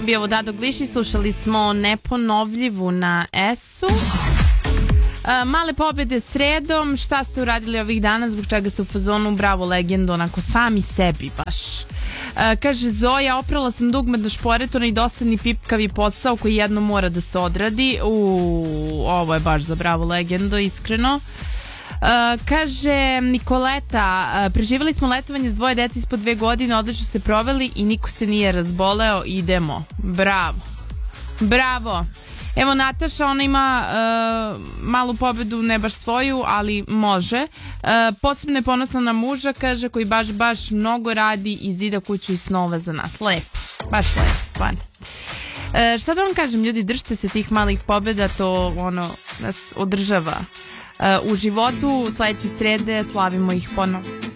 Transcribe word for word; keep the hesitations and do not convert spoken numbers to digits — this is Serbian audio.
bio Vodado Gliši, slušali smo Neponovljivu na S-u. Male pobjede sredom, šta ste uradili ovih dana, zbog čega ste u fazonu bravo legendu, onako sami sebi baš. Kaže Zoja, oprala sam dugme do šporetona i dosadni pipkavi posao koji jedno mora da se odradi. U, ovo je baš za bravo legendu, iskreno. Uh, kaže Nikoleta, uh, preživjeli smo letovanje s dvoje dece ispod dve godine, odlično se proveli i niko se nije razboleo, idemo. Bravo. Bravo. Evo Nataša, ona ima uh, malu pobedu, ne baš svoju, ali može. Uh, posebno je ponosna na muža, kaže, koji baš, baš mnogo radi i zida kuću i snova za nas. Lepo, baš lepo, stvarno. Uh, šta da vam kažem, ljudi, držite se tih malih pobeda, to ono nas održava uh, u životu. Sledeće srede slavimo ih ponovo.